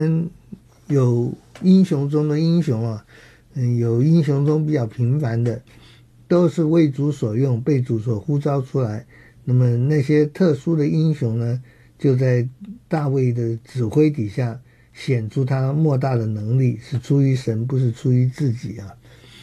有英雄中的英雄啊，有英雄中比较平凡的，都是为主所用，被主所呼召出来。那么那些特殊的英雄呢，就在大卫的指挥底下显出他莫大的能力，是出于神，不是出于自己啊。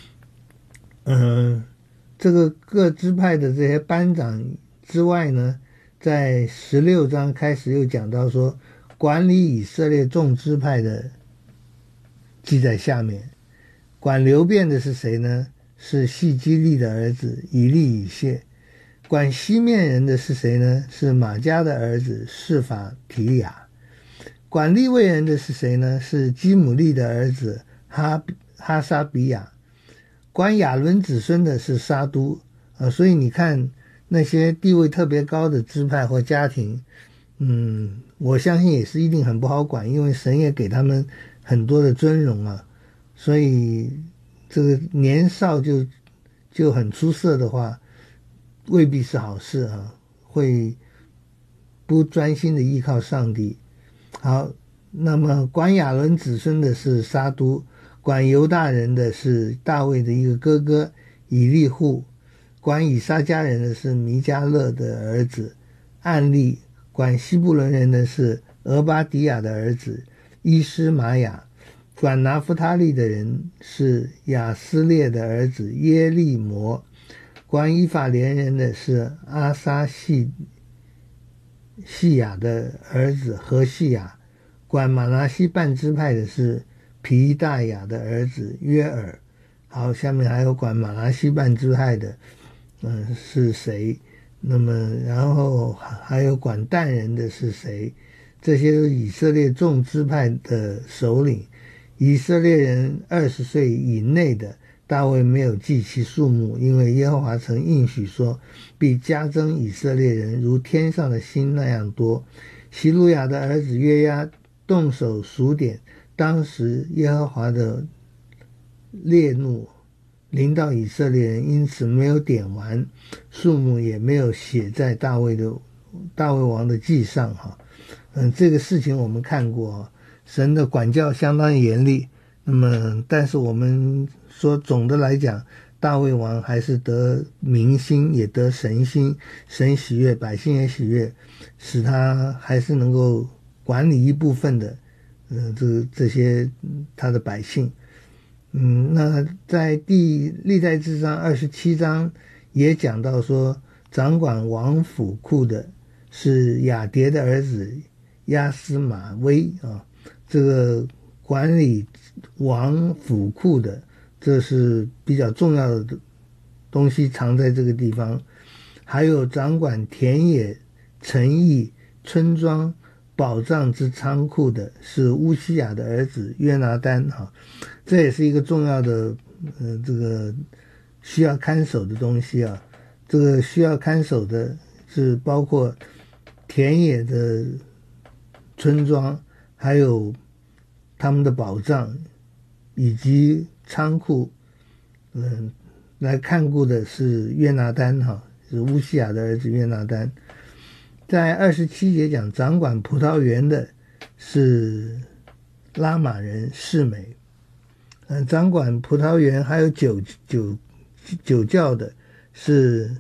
这个各支派的这些班长之外呢，在16章开始又讲到说，管理以色列众支派的记在下面。管流便的是谁呢？是细基利的儿子以利以谢。管西面人的是谁呢？是马加的儿子示法提亚。管利未人的是谁呢？是基姆利的儿子哈沙比亚。管亚伦子孙的是沙都。所以你看那些地位特别高的支派或家庭，我相信也是一定很不好管，因为神也给他们很多的尊荣啊。所以这个年少就很出色的话，未必是好事啊，会不专心的依靠上帝。好，那么管亚伦子孙的是沙都，管犹大人的是大卫的一个哥哥以利户，管以撒家人的是弥迦勒的儿子暗利，管西布伦人的是俄巴底亚的儿子伊斯玛雅，管拿弗他利的人是亚斯列的儿子耶利摩，管以法莲人的是阿撒细亚的儿子何细亚，管马拿西半支派的是皮大雅的儿子约尔。好，下面还有管马拿西半支派的是谁？那么然后还有管但人的是谁？这些是以色列众支派的首领。以色列人20岁以内的，大卫没有记其数目，因为耶和华曾应许说，必加增以色列人如天上的星那样多。希路亚的儿子约押动手数点，当时耶和华的烈怒临到以色列人，因此没有点完，数目也没有写在大卫王的记上哈。这个事情我们看过，神的管教相当严厉。那么但是我们说总的来讲，大卫王还是得民心，也得神心，神喜悦，百姓也喜悦，使他还是能够管理一部分的这些他的百姓。那在历代志上27章也讲到说，掌管王府库的是亚迭的儿子亚斯玛威啊，这个管理王府库的，这是比较重要的东西藏在这个地方。还有掌管田野、城邑、村庄、宝藏之仓库的是乌西雅的儿子约拿单哈，这也是一个重要的这个需要看守的东西啊。这个需要看守的是包括田野的村庄，还有他们的宝藏以及仓库。来看顾的是约拿单哈，是乌西雅的儿子约拿单。在27节讲掌管葡萄园的是拉玛人示每。掌管葡萄园还有酒窖的是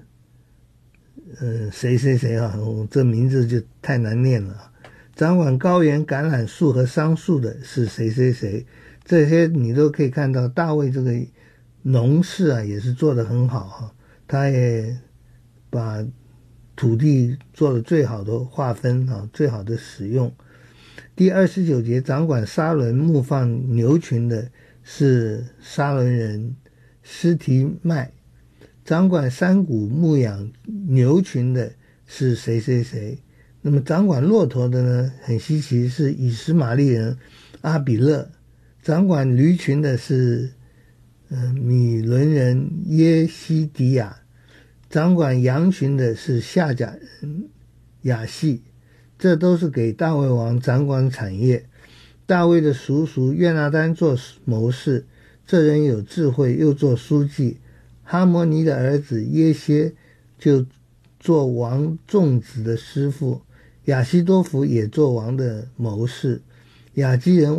谁啊，这名字就太难念了。掌管高原橄榄树和桑树的是谁，这些你都可以看到大卫这个农事啊也是做得很好哈，他也把土地做了最好的划分啊，最好的使用。第29节掌管沙伦牧放牛群的是沙伦人施提麦，掌管山谷牧养牛群的是谁。那么掌管骆驼的呢，很稀奇，是以实玛利人阿比勒。掌管驴群的是米伦人耶西迪亚。掌管羊群的是夏甲人亚细。这都是给大卫王掌管产业。大卫的叔叔约拿单做谋士，这人有智慧，又做书记。哈摩尼的儿子耶歇就做王众子的师傅，亚西多弗也做王的谋士。 亚基人